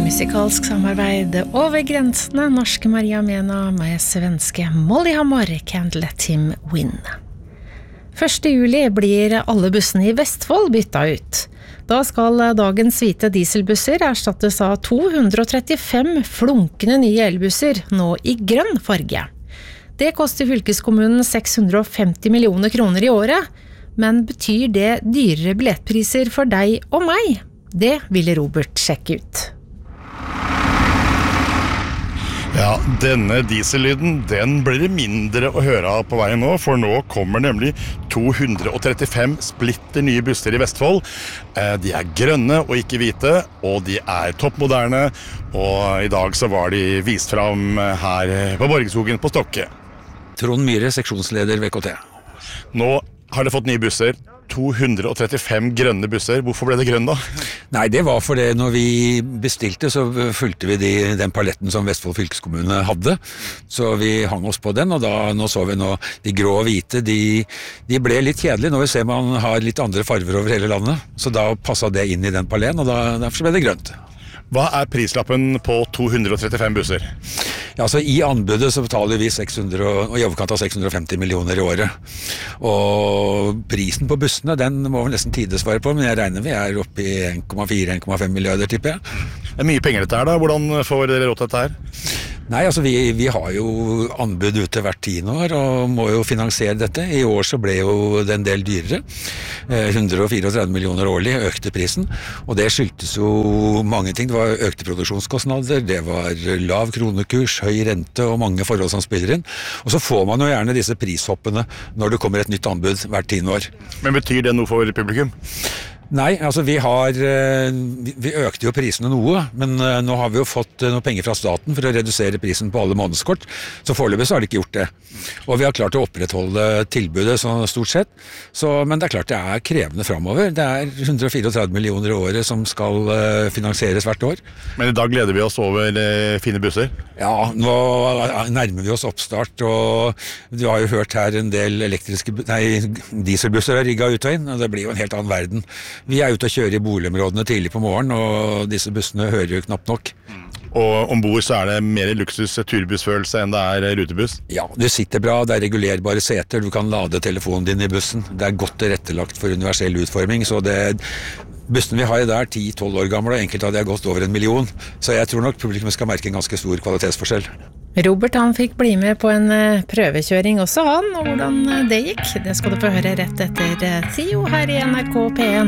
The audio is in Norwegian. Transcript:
musikalsk samarbeid over grensene. Norske Maria Mena med svenske Molly Hammar, Can't Let Him Win. 1. juli blir alle bussene i Vestfold bytta ut. Da skal dagens hvite dieselbusser erstattes av 235 flunkende nye elbusser, nå i grønn farge. Det koster fylkeskommunen 650 millioner kroner i året, men betyr det dyrere billettpriser for deg og meg? Det ville Robert sjekke ut. Ja, denne diesellyden, den blir det mindre å høre på veien nå, for nå kommer nemlig 235 splitter nye busser i Vestfold. De er grønne og ikke hvite, og de er toppmoderne, og i dag så var de vist fram her på Borgskogen på Stokke. Trond Myhre, seksjonsleder ved KT. Nå har det fått nye busser. 235 grønne busser. Hvorfor ble det grønn da? Nei, det var fordi når vi bestilte så fulgte vi den paletten som Vestfold fylkeskommune hadde. Så vi hang oss på den, og nå så vi de grå og hvite, de ble litt kjedelige når vi ser man har litt andre farver over hele landet. Så da passet det inn i den paletten, og derfor ble det grønt. Hva er prislappen på 235 busser? Ja, altså I anbudet så betaler vi 600 og i overkant av 650 millioner i året. Og prisen på bussene, den må vi nesten tidesvare på, men jeg regner vi er oppe i 1,4-1,5 milliarder, tipper jeg. Det er mye penger dette her da. Hvordan får dere råd til dette her? Nei, altså vi har jo anbud ute hvert 10. år og må jo finansiere dette. I år så ble jo det en del dyrere. 134 millioner årlig økte prisen, og det skyldtes jo mange ting. Det var økte produksjonskostnader, det var lav kronekurs, høy rente og mange forhold som spiller inn. Og så får man jo gjerne disse prishoppene når det kommer et nytt anbud hvert 10. år. Men betyr det noe for publikum? Nei, altså vi økte jo prisene noe, men nå har vi jo fått noe penger fra staten for å redusere prisen på alle månedskort, så foreløpig så har de ikke gjort det. Og vi har klart å opprettholde tilbudet stort sett, men det er klart det er krevende fremover. Det er 134 millioner i året som skal finansieres hvert år. Men i dag gleder vi oss over fine busser? Ja, nå nærmer vi oss oppstart, og du har jo hørt her en del dieselbusser er rigget ut og inn, og det blir jo en helt annen verden. Vi er ute og kjører i boligområdene tidlig på morgen, og disse bussene hører jo knapt nok. Og ombord så er det mer luksus turbussfølelse enn det er rutebuss? Ja, det sitter bra, det er regulerbare seter, du kan lade telefonen din i bussen. Det er godt tilrettelagt for universell utforming, så bussene vi har i dag er 10-12 år gamle, og enkelte av de har gått over 1 million. Så jeg tror nok publikum skal merke en ganske stor kvalitetsforskjell. Robert han fikk bli med på en prøvekjøring også han, og hvordan det gikk, det skal du få høre rett etter Tio her i NRK P1.